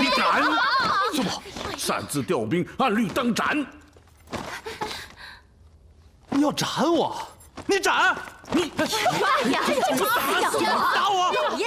你敢？什么？擅自调兵，按律当斩。 你要斩我？你斩！你！ 哎呀，打我！